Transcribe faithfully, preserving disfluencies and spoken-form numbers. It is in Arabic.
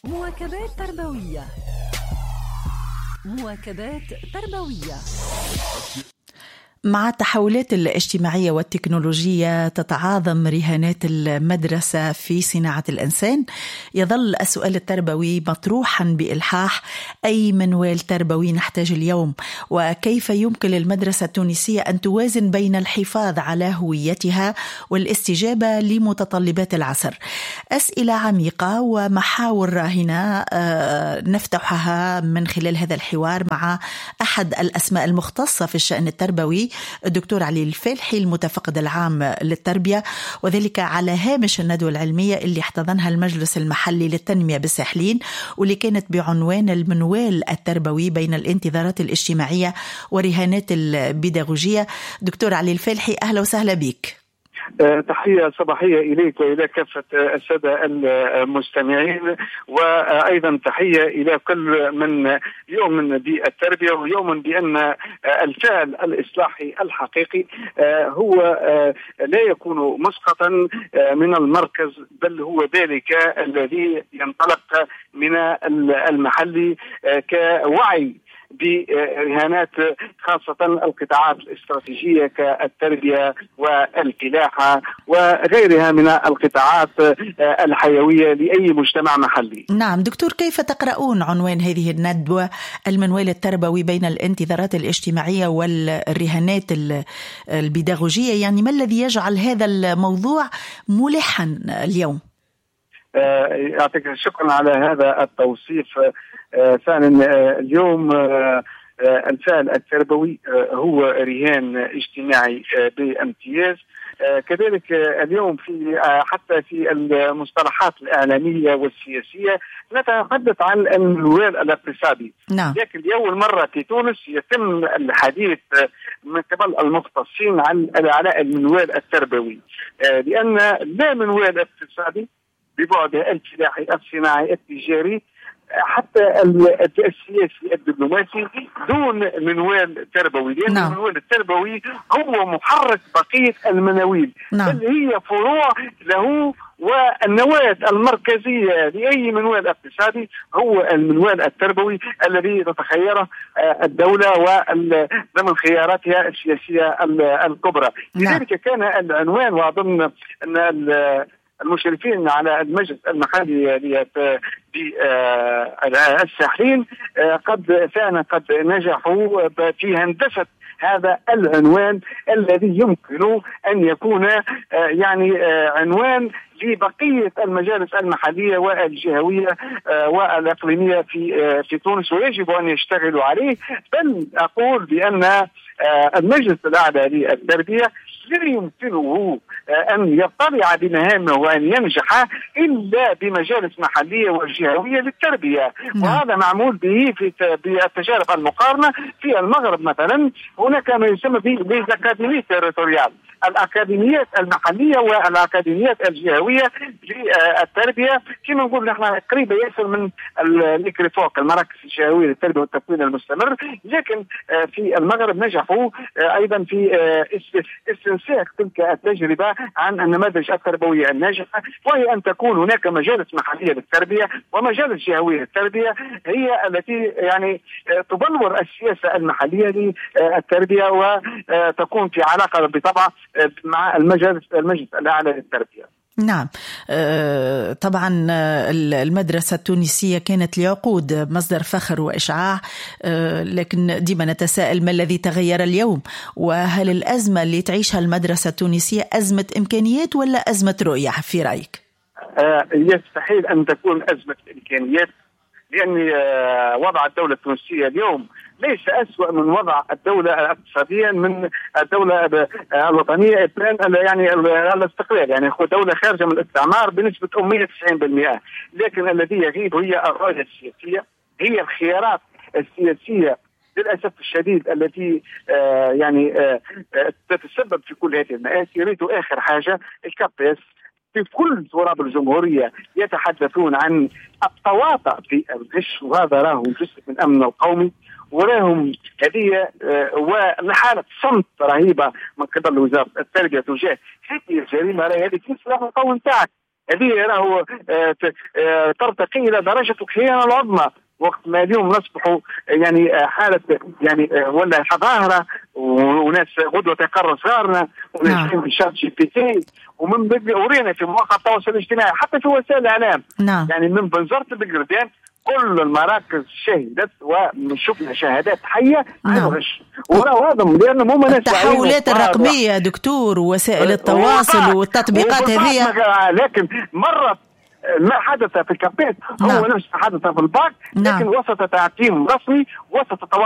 مواكبات تربوية. مواكبات تربوية. مع التحولات الاجتماعية والتكنولوجية تتعاظم رهانات المدرسة في صناعة الإنسان. يظل السؤال التربوي مطروحا بإلحاح: أي منوال تربوي نحتاج اليوم؟ وكيف يمكن للمدرسة التونسية أن توازن بين الحفاظ على هويتها والاستجابة لمتطلبات العصر؟ أسئلة عميقة ومحاور راهنة نفتحها من خلال هذا الحوار مع أحد الأسماء المختصة في الشأن التربوي، الدكتور علي الفالحي، المتفقد العام للتربية، وذلك على هامش الندوة العلمية اللي احتضنها المجلس المحلي للتنمية بالساحلين، واللي كانت بعنوان المنوال التربوي بين الانتظارات الاجتماعية ورهانات البيداغوجية. دكتور علي الفالحي، أهلا وسهلا بك. تحية صباحية إليك وإلى كافة السادة المستمعين، وأيضا تحية إلى كل من يؤمن بالتربية ويؤمن بأن الفعل الإصلاحي الحقيقي هو لا يكون مسقطا من المركز، بل هو ذلك الذي ينطلق من المحل كوعي برهانات خاصة القطاعات الاستراتيجية كالتربية والفلاحة وغيرها من القطاعات الحيوية لأي مجتمع محلي. نعم دكتور، كيف تقرؤون عنوان هذه الندوة، المنوال التربوي بين الانتظارات الاجتماعية والرهانات البيداغوجية؟ يعني ما الذي يجعل هذا الموضوع ملحا اليوم؟ يعطيك شكرا على هذا التوصيف. ثانيا، اليوم الفعل التربوي هو رهان اجتماعي بامتياز. كذلك اليوم في حتى في المصطلحات الإعلامية والسياسية نتحدث عن المنوال الاقتصادي. نعم. لكن لأول مرة في تونس يتم الحديث من قبل المختصين عن على المنوال التربوي، لأن لا منوال اقتصادي ببعده الفلاحي الصناعي التجاري حتى السياسي الدبلوماسي دون منوال تربوي، لأن نعم. المنوال التربوي هو محرك بقية المناويل، نعم. بل هي فروع له، والنواة المركزية لأي منوال اقتصادي هو المنوال التربوي الذي تتخيره الدولة وضمن خياراتها السياسية الكبرى. نعم. لذلك كان العنوان، وأظن أن المشرفين على المجلس المحلي بالساحلين قد فعلا قد نجحوا في هندسة هذا العنوان الذي يمكن أن يكون يعني عنوان لبقية المجالس المحلية والجهوية والإقليمية في في تونس، ويجب أن يشتغلوا عليه. بل أقول بأن المجلس الأعلى للتربية لا يمكنه أن يطلع بمهامه وأن ينجح إلا بمجالس محلية وجهوية للتربية. م. وهذا معمول به في بالتجارب المقارنة. في المغرب مثلا هناك ما يسمى بالأكاديمية تيريتوريال، الأكاديميات المحلية والأكاديميات الجهوية للتربية، كما نقول نحن قريبة يصل من الإكريفوك، المراكز الجهوية للتربية والتكوين المستمر. لكن في المغرب نجحوا أيضا في استنساخ تلك التجربة عن النماذج التربوية الناجحة، وهي أن تكون هناك مجالس محلية للتربية ومجالس جهوية للتربية هي التي يعني تبلور السياسة المحلية للتربية وتكون في علاقة بطبع مع المجلس المجلس الأعلى للتربية. نعم. طبعا المدرسة التونسية كانت لعقود مصدر فخر وإشعاع، لكن ديما نتساءل ما الذي تغير اليوم؟ وهل الأزمة اللي تعيشها المدرسة التونسية أزمة إمكانيات ولا أزمة رؤية في رأيك؟ يستحيل أن تكون أزمة إمكانيات، لأن وضع الدولة التونسية اليوم ليس أسوأ من وضع الدولة اقتصاديا من الدولة الوطنية يعني الاستقلال، يعني دولة خارجة من الاستعمار بنسبة مئة وتسعين بالمئة. لكن الذي يغيب هي الرؤية السياسية، هي الخيارات السياسية للأسف الشديد التي آه يعني آه تتسبب في كل هذه المآسي. يريد آخر حاجة الكابيس في كل تراب الجمهورية يتحدثون عن التواطؤ في الغش، وهذا راهو جزء من أمن القومي، وراهم هذه وحالة صمت رهيبة من قبل وزارة التربية تجاه هذه الجريمة. هذه كيف سلاح القوم تاعك هذه راهو ترتقي الى درجه الخيانه العظمى، وقت ما اليوم نصبحوا يعني حاله يعني ولا حظاهره، وناس غدوه تقرر صغارنا، وناس في شات جي بي تي، ومن ورينا في مواقع التواصل الاجتماعي حتى في وسائل الاعلام. نعم. يعني من بنزرت بقردان كل المراكز شهدت وشفنا شهادات حيه عن الغش، وراء هذا لانه هم ناس التحولات الرقميه دكتور ووسائل التواصل والتطبيقات هذه، لكن مرت ما حدث في الكابيت هو نعم. نفس ما حدث في الباك، لكن نعم. وسط تعتيم رسمي، وسط